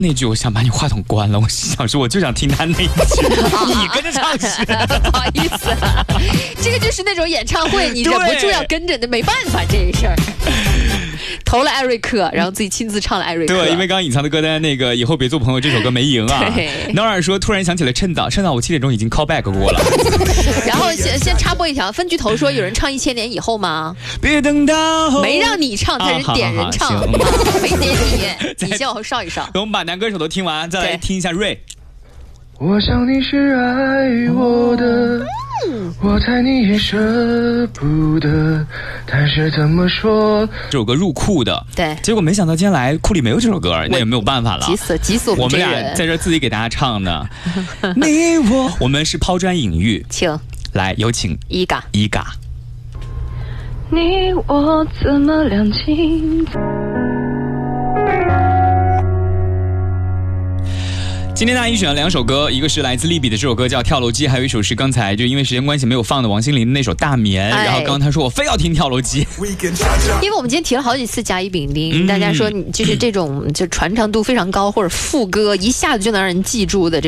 那句我想把你话筒关了，我想说我就想听他那一句，你跟着唱是？ 不好意思，这个就是那种演唱会，你忍不住要跟着的，没办法这事儿。投了艾瑞克，然后自己亲自唱了艾瑞克。 对，因为刚刚隐藏的歌单那个以后别做朋友这首歌没赢啊。Nora 说突然想起来趁早我7点钟已经 call back 过了。 然后先插播一条，分局头说有人唱1000年以后吗？ 别等到没让你唱，他是点人唱，没点你，你先往后稍一稍。 等我们把男歌手都听完，再来听一下瑞。 我想你是爱我的，我猜你也舍不得，但是怎么说？ 这首歌入库的， 对， 结果没想到今天来库里没有这首歌，那也没有办法了。 急死我们俩在这自己给大家唱呢。你我们是抛砖引玉， 请来有请伊嘎。 你我怎么两情？ 今天大一选了2首歌，一个是来自利比的这首歌叫《跳楼机》，还有一首是刚才就因为时间关系没有放的王心凌的那首《大眠》。然后刚刚他说我非要听《跳楼机》， 因为我们今天提了好几次甲乙丙丁，大家说你就是这种就传唱度非常高或者副歌一下子就能让人记住的这